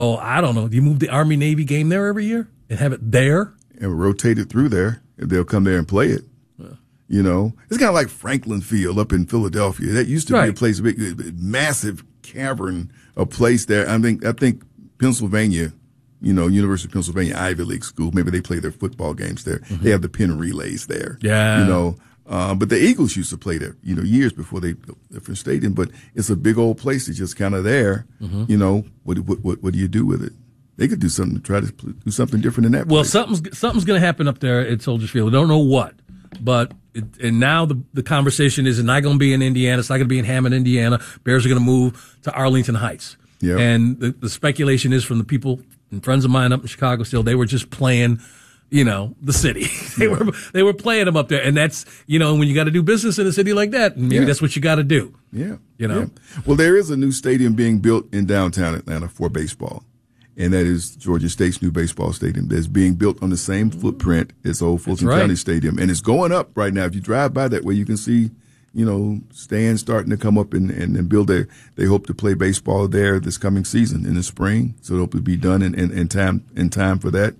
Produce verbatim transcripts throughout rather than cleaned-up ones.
Oh, I don't know. Do you move the Army-Navy game there every year and have it there? And rotate it through there, and they'll come there and play it. Yeah. You know, it's kind of like Franklin Field up in Philadelphia. That used to right. be a place, a big, massive cavern, a place there. I think, I think Pennsylvania, you know, University of Pennsylvania Ivy League school, maybe they play their football games there. Mm-hmm. They have the pin relays there. Yeah. You know, uh, but the Eagles used to play there, you know, years before they built a different stadium. But it's a big old place that's just kind of there. Mm-hmm. You know, what, what, what, what do you do with it? They could do something to try to do something different in that Well, place. something's, something's going to happen up there at Soldier Field. I don't know what, but it, and now the, the conversation is it's not going to be in Indiana. It's not going to be in Hammond, Indiana. Bears are going to move to Arlington Heights. Yep. And the, the speculation is from the people and friends of mine up in Chicago still, they were just playing, you know, the city. they yeah. were they were playing them up there. And that's, you know, when you got to do business in a city like that, maybe yeah. that's what you got to do. Yeah. You know? Yeah. Well, there is a new stadium being built in downtown Atlanta for baseball. And that is Georgia State's new baseball stadium that's being built on the same footprint as old Fulton right. County Stadium. And it's going up right now. If you drive by that way, you can see, you know, stands starting to come up and, and, and build there. They hope to play baseball there this coming season in the spring. So it'll be done in, in, in time in time for that.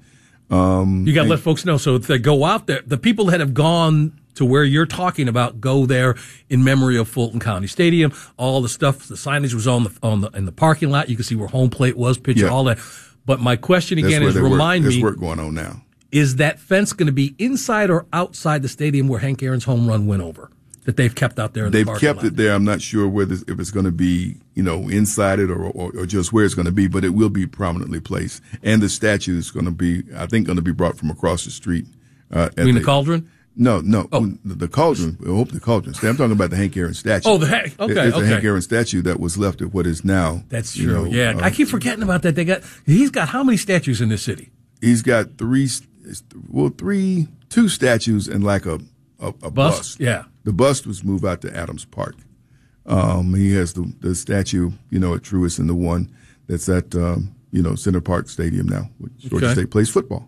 Um, you got to let folks know. So if they go out there, the people that have gone to where you're talking about go there in memory of Fulton County Stadium. All the stuff, the signage was on the on the in the parking lot. You can see where home plate was, pitcher, yeah. all that. But my question again is, remind work, me, there's work going on now. Is that fence going to be inside or outside the stadium where Hank Aaron's home run went over? That they've kept out there in they've the parking lot? They've kept it there. I'm not sure whether if it's going to be, you know, inside it or, or or just where it's going to be, but it will be prominently placed. And the statue is going to be, I think, going to be brought from across the street. Uh, you mean the, the cauldron? No, no, oh. the, the cauldron. I hope the cauldron. I'm talking about the Hank Aaron statue. Oh, the Hank. Okay, it's okay. the Hank Aaron statue that was left at what is now. That's true. You know, yeah, uh, I keep forgetting about that. They got. He's got how many statues in this city? He's got three. Well, three, two statues and like a a, a bust. bust. Yeah, the bust was moved out to Adams Park. Um, he has the the statue, you know, at Truist, and the one that's at um, you know Center Park Stadium now, which Georgia okay. State plays football.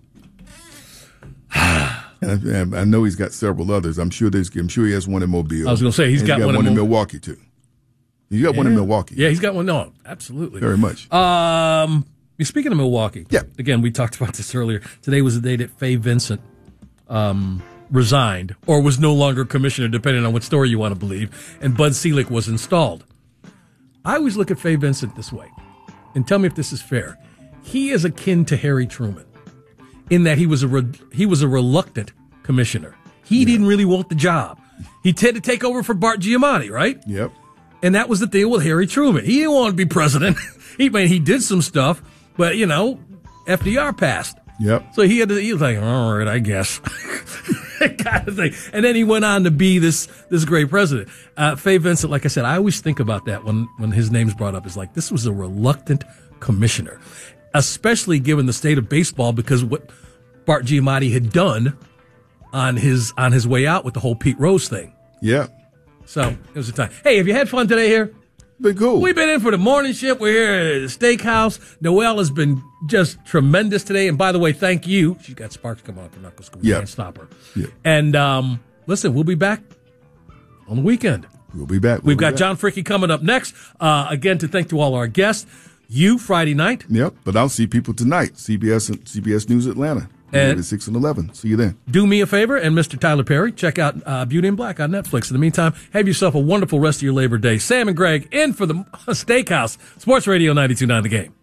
And I, I know he's got several others. I'm sure there's. I'm sure he has one in Mobile. I was going to say he's got, he's got one, one in, in Mo- Milwaukee too. He's got yeah. one in Milwaukee. Yeah, he's got one. No, absolutely, very much. Um, speaking of Milwaukee, yeah. Again, we talked about this earlier. Today was the day that Fay Vincent um, resigned, or was no longer commissioner, depending on what story you want to believe, and Bud Selig was installed. I always look at Fay Vincent this way, and tell me if this is fair. He is akin to Harry Truman, in that he was a re- he was a reluctant commissioner. He yeah. didn't really want the job. He had to take over for Bart Giamatti, right? Yep. And that was the deal with Harry Truman. He didn't want to be president. he I mean, he did some stuff, but you know, F D R passed. Yep. So he had to, he was like, all right, I guess. kind of thing. And then he went on to be this this great president. Uh, Fay Vincent, like I said, I always think about that when, when his name's brought up. Is like, this was a reluctant commissioner, especially given the state of baseball, because what Bart Giamatti had done on his on his way out with the whole Pete Rose thing. Yeah. So it was a time. Hey, have you had fun today here? Been cool. We've been in for the morning shift. We're here at the steakhouse. Noelle has been just tremendous today. And by the way, thank you. She's got sparks coming out the knuckles. We yeah. can't stop her. Yeah. And um, listen, we'll be back on the weekend. We'll be back. We'll We've be got back. John Fricke coming up next. Uh, again, to thank to all our guests. You, Friday night. Yep. But I'll see people tonight. C B S C B S News Atlanta. And at six and eleven. See you then. Do me a favor, and Mister Tyler Perry, check out uh, Beauty in Black on Netflix. In the meantime, have yourself a wonderful rest of your Labor Day. Sam and Greg in for the Steakhouse. Sports Radio ninety-two point nine The Game.